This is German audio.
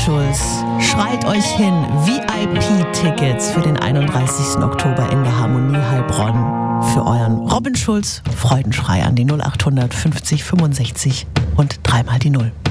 Schulz. Schreit euch hin, VIP-Tickets für den 31. Oktober in der Harmonie Heilbronn. Für euren Robin Schulz Freudenschrei an die 0800 50 65 und 3 mal die 0.